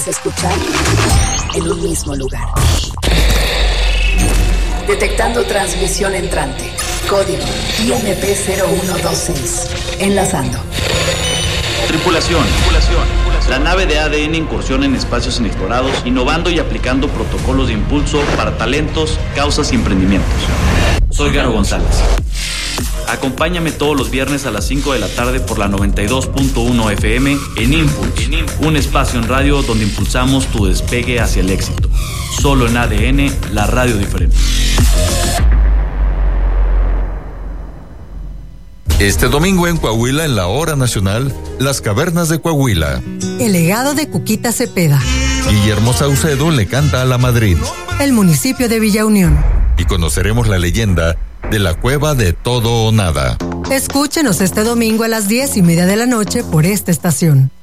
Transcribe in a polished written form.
Escuchar en un mismo lugar. Detectando transmisión entrante. Código IMP0126. Enlazando. Tripulación. La nave de ADN incursiona en espacios inexplorados, innovando y aplicando protocolos de impulso para talentos, causas y emprendimientos. Soy Garo González. Acompáñame todos los viernes a las 5 de la tarde por la 92.1 FM en Impulse, un espacio en radio donde impulsamos tu despegue hacia el éxito. Solo en ADN, la radio diferente. Este domingo en Coahuila, en la Hora Nacional, las cavernas de Coahuila. El legado de Cuquita Cepeda. Guillermo Saucedo le canta a la Madrid. El municipio de Villa Unión. Y conoceremos la leyenda de la Cueva de Todo o Nada. Escúchenos este domingo a las 10:30 de la noche por esta estación.